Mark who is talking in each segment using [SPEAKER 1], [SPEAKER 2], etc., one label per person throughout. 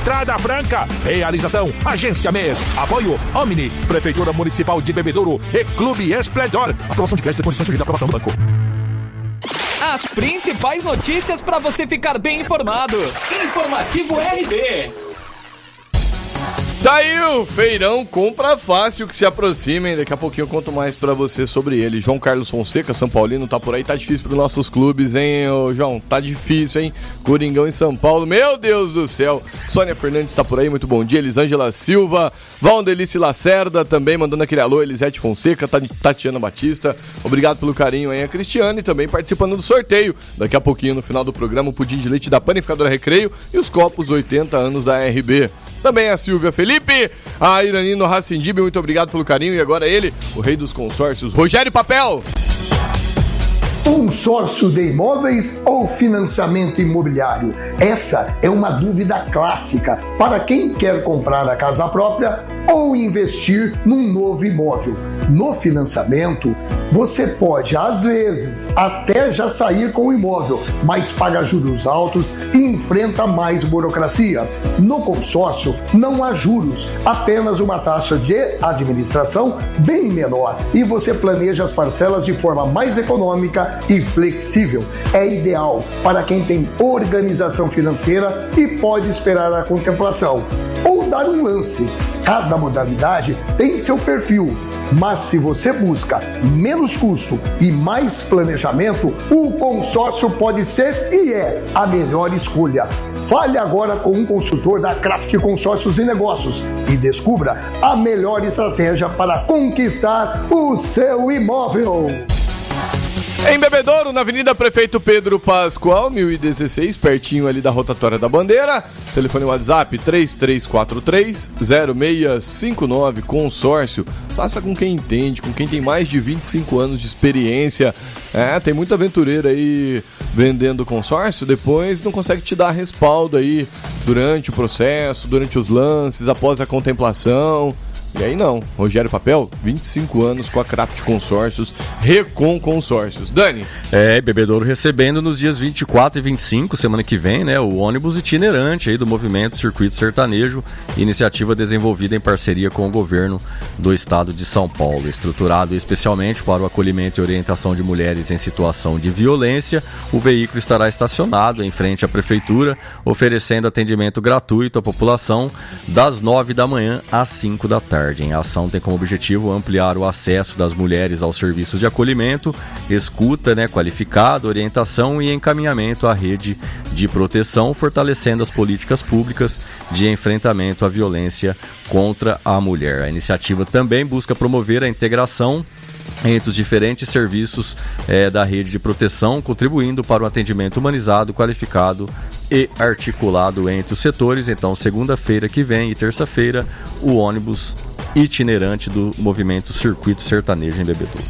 [SPEAKER 1] Estrada Franca. Realização Agência MES. Apoio Omni, Prefeitura Municipal de Bebedouro e Clube Esplendor. Aprovação de crédito e condições sujeita à aprovação do banco.
[SPEAKER 2] As principais notícias para você ficar bem informado. Informativo RB.
[SPEAKER 3] Tá aí o feirão Compra Fácil que se aproxima, hein? Daqui a pouquinho eu conto mais pra você sobre ele. João Carlos Fonseca, São Paulino, tá por aí. Tá difícil pros nossos clubes, hein, ô, João? Tá difícil, hein? Coringão em São Paulo, meu Deus do céu. Sônia Fernandes tá por aí, muito bom dia. Elisângela Silva, Valdelice Lacerda também mandando aquele alô. Elisete Fonseca, Tatiana Batista, obrigado pelo carinho aí. A Cristiane também participando do sorteio. Daqui a pouquinho, no final do programa, o pudim de leite da Panificadora Recreio e os copos 80 anos da RB. Também a Silvia Felipe, a Iranino Racindib, muito obrigado pelo carinho. E agora ele, o rei dos consórcios, Rogério Papel.
[SPEAKER 4] Consórcio de imóveis ou financiamento imobiliário? Essa é uma dúvida clássica para quem quer comprar a casa própria ou investir num novo imóvel. No financiamento, você pode, às vezes, até já sair com o imóvel, mas paga juros altos e enfrenta mais burocracia. No consórcio, não há juros, apenas uma taxa de administração bem menor e você planeja as parcelas de forma mais econômica e flexível. É ideal para quem tem organização financeira e pode esperar a contemplação ou dar um lance. Cada modalidade tem seu perfil, mas se você busca menos custo e mais planejamento, o consórcio pode ser e é a melhor escolha. Fale agora com um consultor da Craft Consórcios e Negócios e descubra a melhor estratégia para conquistar o seu imóvel.
[SPEAKER 3] Em Bebedouro, na Avenida Prefeito Pedro Pascoal, 1016, pertinho ali da Rotatória da Bandeira. Telefone WhatsApp 3343-0659, consórcio. Faça com quem entende, com quem tem mais de 25 anos de experiência. Tem muito aventureiro aí vendendo consórcio, depois não consegue te dar respaldo aí durante o processo, durante os lances, após a contemplação. E aí não, Rogério Papel, 25 anos com a Craft Consórcios, Recon Consórcios. Dani?
[SPEAKER 5] Bebedouro recebendo nos dias 24 e 25, semana que vem, né, o ônibus itinerante aí do movimento Circuito Sertanejo, iniciativa desenvolvida em parceria com o governo do estado de São Paulo. Estruturado especialmente para o acolhimento e orientação de mulheres em situação de violência, o veículo estará estacionado em frente à prefeitura, oferecendo atendimento gratuito à população das 9 da manhã às 5 da tarde. A ação tem como objetivo ampliar o acesso das mulheres aos serviços de acolhimento, escuta, qualificada, orientação e encaminhamento à rede de proteção, fortalecendo as políticas públicas de enfrentamento à violência contra a mulher. A iniciativa também busca promover a integração entre os diferentes serviços da rede de proteção, contribuindo para o atendimento humanizado, qualificado e articulado entre os setores. Então, segunda-feira que vem e terça-feira, o ônibus itinerante do movimento Circuito Sertanejo em Bebedouro.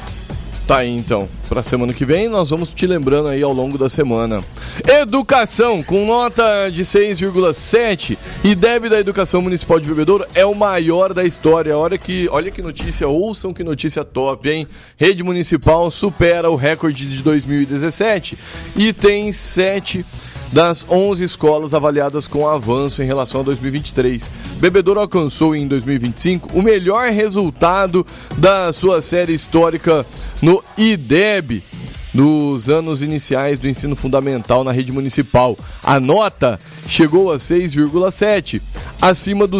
[SPEAKER 3] Tá aí então, pra semana que vem nós vamos te lembrando aí ao longo da semana. Educação, com nota de 6,7, IDEB da Educação Municipal de Bebedouro é o maior da história. Olha que notícia, ouçam que notícia top, hein? Rede Municipal supera o recorde de 2017 e tem 7 das 11 escolas avaliadas com avanço em relação a 2023. Bebedouro alcançou em 2025 o melhor resultado da sua série histórica no IDEB dos anos iniciais do ensino fundamental na rede municipal. A nota chegou a 6,7, acima dos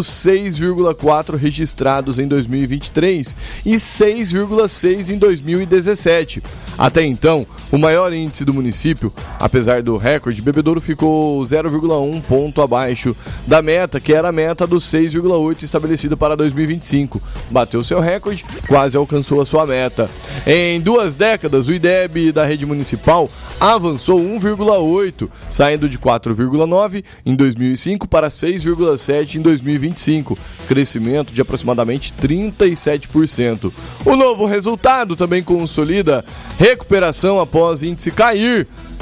[SPEAKER 3] 6,4 registrados em 2023 e 6,6 em 2017. Até então, o maior índice do município, apesar do recorde, Bebedouro ficou 0,1 ponto abaixo da meta, que era a meta dos 6,8 estabelecida para 2025. Bateu seu recorde, quase alcançou a sua meta. Em 2 décadas, o IDEB da rede municipal avançou 1,8, saindo de 4,9 em 2005 para 6,7 em 2025, crescimento de aproximadamente 37%. O novo resultado também consolida recuperação após índice cair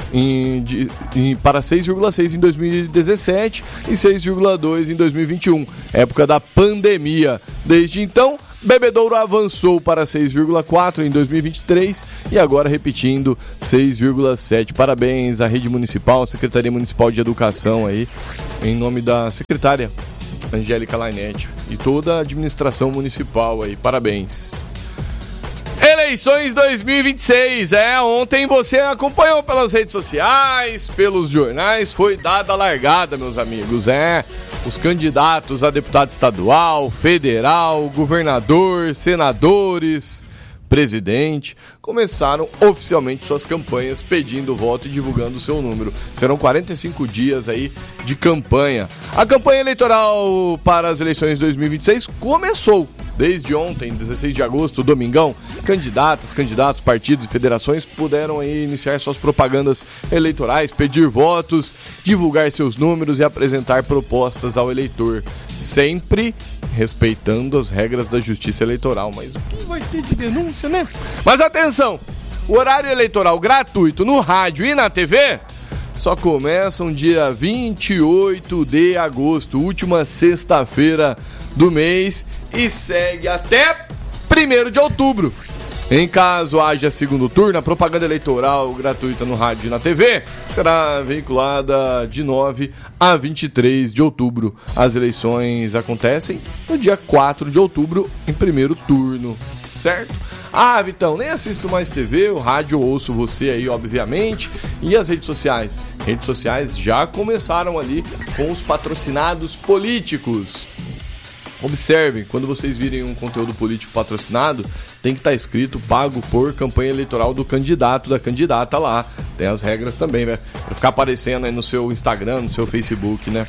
[SPEAKER 3] para 6,6 em 2017 e 6,2 em 2021, época da pandemia. Desde então, Bebedouro avançou para 6,4 em 2023 e agora repetindo 6,7. Parabéns à Rede Municipal, Secretaria Municipal de Educação aí, em nome da secretária Angélica Lainetti e toda a administração municipal aí. Parabéns. Eleições 2026, ontem você acompanhou pelas redes sociais, pelos jornais, foi dada a largada, meus amigos, os candidatos a deputado estadual, federal, governador, senadores, presidente, começaram oficialmente suas campanhas pedindo voto e divulgando o seu número. Serão 45 dias aí de campanha. A campanha eleitoral para as eleições 2026 começou desde ontem, 16 de agosto, domingão. Candidatos, partidos e federações puderam aí iniciar suas propagandas eleitorais, pedir votos, divulgar seus números e apresentar propostas ao eleitor, sempre respeitando as regras da Justiça Eleitoral. Mas o que vai ter de denúncia, né? Mas atenção, o horário eleitoral gratuito no rádio e na TV só começam dia 28 de agosto, última sexta-feira do mês, e segue até 1º de outubro. Em caso haja segundo turno, a propaganda eleitoral gratuita no rádio e na TV será veiculada de 9 a 23 de outubro. As eleições acontecem no dia 4 de outubro, em primeiro turno, certo? Ah, Vitão, nem assisto mais TV, o rádio ouço você aí, obviamente. E as redes sociais? Redes sociais já começaram ali com os patrocinados políticos. Observem, quando vocês virem um conteúdo político patrocinado, tem que estar escrito pago por campanha eleitoral do candidato, da candidata lá. Tem as regras também, né? Pra ficar aparecendo aí no seu Instagram, no seu Facebook, né?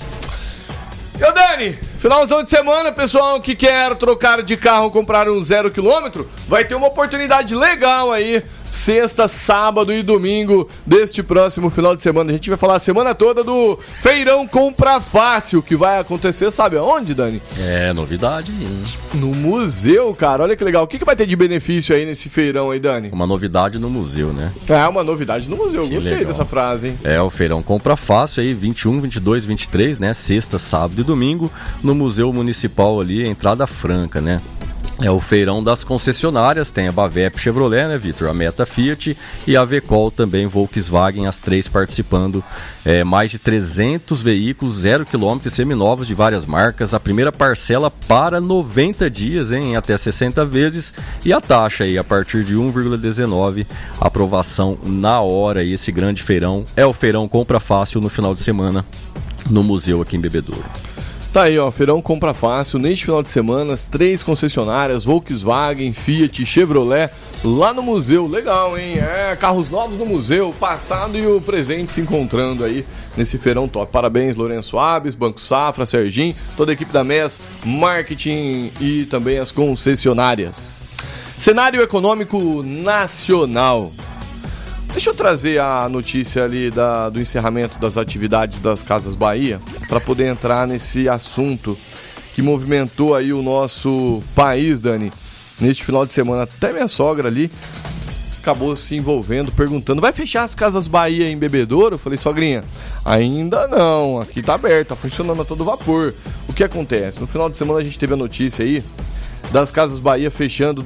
[SPEAKER 3] E Dani, finalzão de semana, pessoal que quer trocar de carro, comprar um 0 km, vai ter uma oportunidade legal aí. Sexta, sábado e domingo deste próximo final de semana. A gente vai falar a semana toda do Feirão Compra Fácil, que vai acontecer, sabe aonde, Dani?
[SPEAKER 5] Novidade.
[SPEAKER 3] No museu, cara. Olha que legal. O que vai ter de benefício aí nesse feirão aí, Dani?
[SPEAKER 5] Uma novidade no museu, né?
[SPEAKER 3] Uma novidade no museu. Gostei legal dessa frase, hein?
[SPEAKER 5] O Feirão Compra Fácil aí, 21, 22, 23, né? Sexta, sábado e domingo, no Museu Municipal ali, entrada franca, né? É o feirão das concessionárias, tem a Bavep Chevrolet, né, Vitor? A Meta Fiat e a Vecol também, Volkswagen, as três participando. Mais de 300 veículos, 0 km seminovos de várias marcas. A primeira parcela para 90 dias, em até 60 vezes. E a taxa aí, a partir de 1,19, aprovação na hora. E esse grande feirão é o Feirão Compra Fácil no final de semana no museu aqui em Bebedouro.
[SPEAKER 3] Tá aí, Feirão Compra Fácil, neste final de semana, as três concessionárias, Volkswagen, Fiat, Chevrolet, lá no museu. Legal, hein? Carros novos no museu, o passado e o presente se encontrando aí nesse feirão top. Parabéns, Lourenço Abes, Banco Safra, Serginho, toda a equipe da MES, marketing e também as concessionárias. Cenário econômico nacional. Deixa eu trazer a notícia ali do encerramento das atividades das Casas Bahia, para poder entrar nesse assunto que movimentou aí o nosso país, Dani, neste final de semana. Até minha sogra ali acabou se envolvendo, perguntando, vai fechar as Casas Bahia em Bebedouro? Eu falei, sogrinha, ainda não, aqui tá aberto, tá funcionando a todo vapor. O que acontece? No final de semana a gente teve a notícia aí das Casas Bahia fechando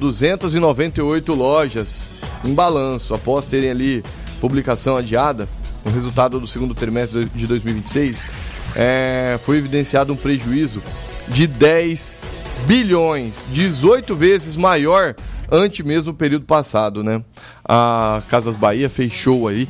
[SPEAKER 3] 298 lojas em balanço, após terem ali publicação adiada. O resultado do segundo trimestre de 2026 foi evidenciado um prejuízo de 10 bilhões, 18 vezes maior ante mesmo o período passado, né? A Casas Bahia fechou aí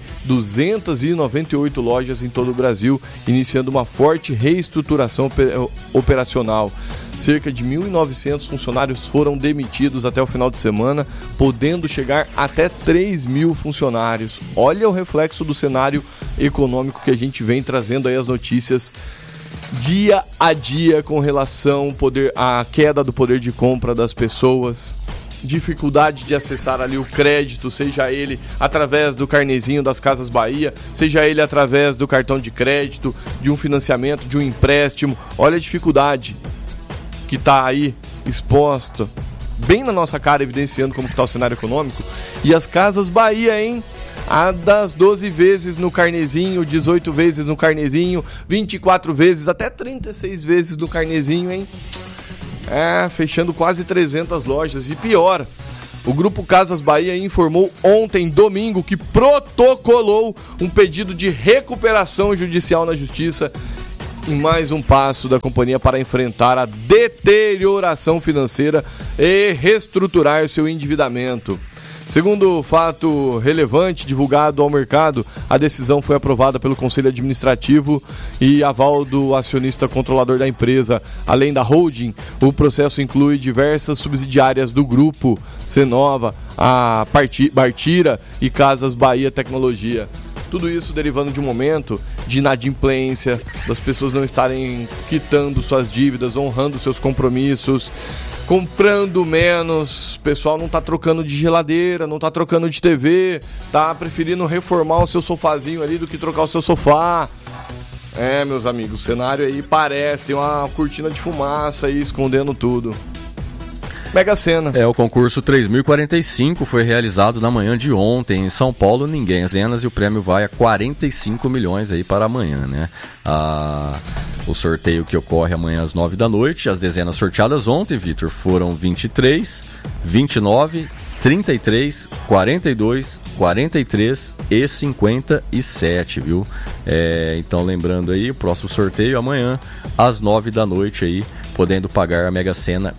[SPEAKER 3] 298 lojas em todo o Brasil, iniciando uma forte reestruturação operacional. Cerca de 1.900 funcionários foram demitidos até o final de semana, podendo chegar até 3.000 funcionários. Olha o reflexo do cenário econômico que a gente vem trazendo aí as notícias dia a dia com relação à queda do poder de compra das pessoas, dificuldade de acessar ali o crédito, seja ele através do carnezinho das Casas Bahia, seja ele através do cartão de crédito, de um financiamento, de um empréstimo. Olha a dificuldade que está aí exposta, bem na nossa cara, evidenciando como está o cenário econômico. E as Casas Bahia, hein? A das 12 vezes no carnezinho, 18 vezes no carnezinho, 24 vezes, até 36 vezes no carnezinho, hein? Fechando quase 300 lojas. E pior, o Grupo Casas Bahia informou ontem, domingo, que protocolou um pedido de recuperação judicial na Justiça em mais um passo da companhia para enfrentar a deterioração financeira e reestruturar o seu endividamento. Segundo o fato relevante divulgado ao mercado, a decisão foi aprovada pelo Conselho Administrativo e aval do acionista controlador da empresa. Além da holding, o processo inclui diversas subsidiárias do grupo, Cenova, a Bartira e Casas Bahia Tecnologia. Tudo isso derivando de um momento de inadimplência, das pessoas não estarem quitando suas dívidas, honrando seus compromissos, comprando menos, o pessoal não tá trocando de geladeira, não tá trocando de TV, tá preferindo reformar o seu sofazinho ali do que trocar o seu sofá. Meus amigos, o cenário aí tem uma cortina de fumaça aí escondendo tudo. Mega Sena.
[SPEAKER 5] O concurso 3045 foi realizado na manhã de ontem em São Paulo, ninguém dezenas, e o prêmio vai a 45 milhões aí para amanhã, né? O sorteio que ocorre amanhã às 9 da noite, as dezenas sorteadas ontem, Vitor, foram 23, 29, 33, 42, 43 e 57, viu? Então lembrando aí, o próximo sorteio amanhã às 9 da noite aí, podendo pagar a Mega Sena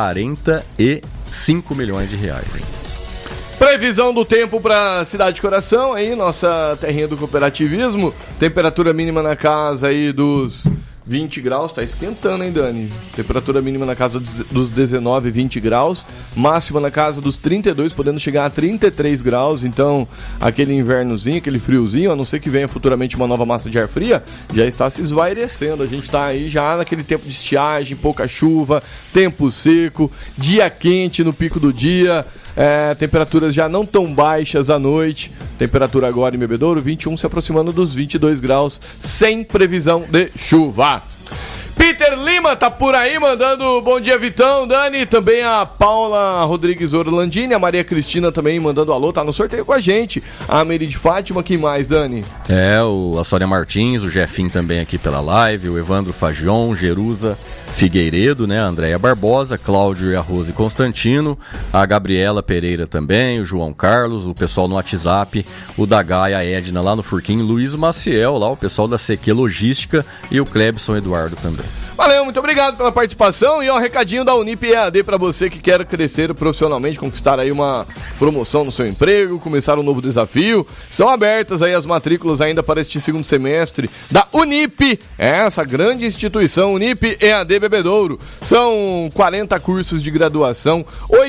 [SPEAKER 5] 45 milhões de reais. Hein?
[SPEAKER 3] Previsão do tempo para Cidade de Coração, aí, nossa terrinha do cooperativismo. Temperatura mínima na casa aí dos 20 graus, tá esquentando, hein, Dani? Temperatura mínima na casa dos 19, 20 graus. Máxima na casa dos 32, podendo chegar a 33 graus. Então, aquele invernozinho, aquele friozinho, a não ser que venha futuramente uma nova massa de ar fria, já está se esvairecendo. A gente tá aí já naquele tempo de estiagem, pouca chuva, tempo seco, dia quente no pico do dia. Temperaturas já não tão baixas à noite. Temperatura agora em Bebedouro, 21, se aproximando dos 22 graus, sem previsão de chuva. Peter Lima tá por aí mandando bom dia, Vitão, Dani, também a Paula Rodrigues Orlandini, a Maria Cristina também mandando alô, tá no sorteio com a gente. A Meri de Fátima, quem mais, Dani?
[SPEAKER 5] A Sônia Martins, o Jefinho também aqui pela live, o Evandro Fagion, Jerusa Figueiredo, né? A Andréia Barbosa, Cláudio e a Rose Constantino, a Gabriela Pereira também, o João Carlos, o pessoal no WhatsApp, o da Gaia Edna lá no Furquinho, Luiz Maciel lá, o pessoal da CQ Logística e o Clebson Eduardo também.
[SPEAKER 3] Valeu, muito obrigado pela participação e o recadinho da Unip EAD para você que quer crescer profissionalmente, conquistar aí uma promoção no seu emprego, começar um novo desafio. Estão abertas aí as matrículas ainda para este segundo semestre da Unip, essa grande instituição Unip EAD Bebedouro. São 40 cursos de graduação,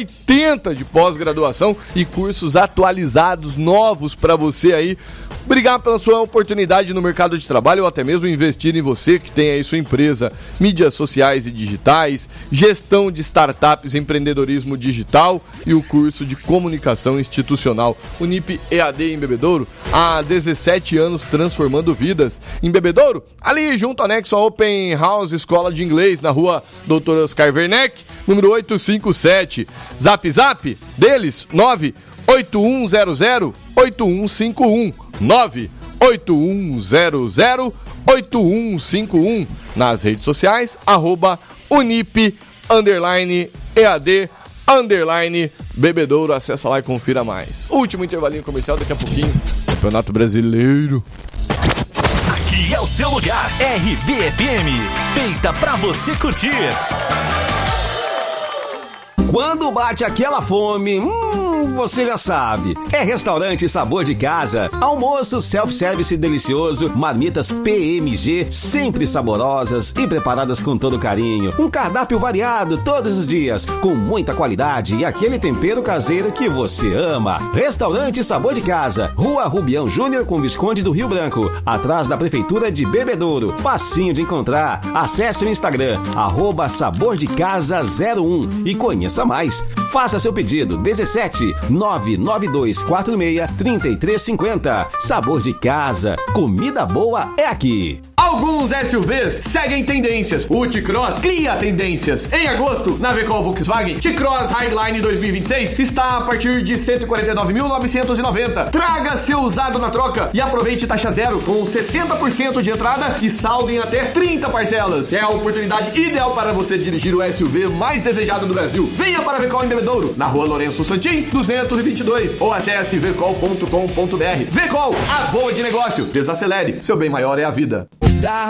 [SPEAKER 3] 80 de pós-graduação e cursos atualizados, novos para você aí brigar pela sua oportunidade no mercado de trabalho ou até mesmo investir em você que tem aí sua empresa, mídias sociais e digitais, gestão de startups, empreendedorismo digital e o curso de comunicação institucional. Unip EAD em Bebedouro, há 17 anos transformando vidas. Em Bebedouro, ali junto anexo a Open House Escola de Inglês, na rua Dr. Oscar Werneck, número 857. Zap deles, 98100-8151. 98100-8151. Nas redes sociais, @Unip_EAD_Bebedouro. Acessa lá e confira mais. Último intervalinho comercial, daqui a pouquinho. Campeonato Brasileiro.
[SPEAKER 6] Aqui é o seu lugar. RBFM, feita pra você curtir.
[SPEAKER 7] Quando bate aquela fome, você já sabe. É Restaurante Sabor de Casa. Almoço self-service delicioso, marmitas PMG, sempre saborosas e preparadas com todo carinho. Um cardápio variado todos os dias, com muita qualidade e aquele tempero caseiro que você ama. Restaurante Sabor de Casa, Rua Rubião Júnior com Visconde do Rio Branco, atrás da Prefeitura de Bebedouro. Facinho de encontrar. Acesse o Instagram, @sabordecasa01 e conheça mais. Faça seu pedido, 17-99246-3350. Sabor de Casa, comida boa é aqui.
[SPEAKER 8] Alguns SUVs seguem tendências. O T-Cross cria tendências. Em agosto, na Vecol Volkswagen, T-Cross Highline 2026 está a partir de 149.990. Traga seu usado na troca e aproveite taxa zero com 60% de entrada e saldo em até 30 parcelas. É a oportunidade ideal para você dirigir o SUV mais desejado do Brasil. Venha para a Vecol em Bebedouro, na rua Lourenço Santin, 222, ou acesse vecol.com.br. Vecol, a boa de negócio. Desacelere, seu bem maior é a vida.